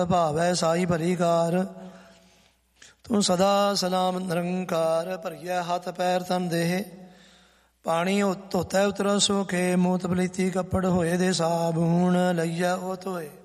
ਭਾਵੈ ਸਾਈ ਭਲੀ ਕਾਰ। ਤੂੰ ਸਦਾ ਸਲਾਮ ਨਿਰੰਕਾਰ, ਭਰੀਐ ਹੱਥ ਪੈਰ ਤਨ ਦੇਹ। ਪਾਣੀ ਧੋਤੈ ਉਤਰ ਸੋਖੇ, ਮੂਤ ਪਲੀਤੀ ਕੱਪੜ ਹੋਏ ਦੇ ਸਾਬੂਣ, ਲਈਐ ਉਹ ਧੋਏ।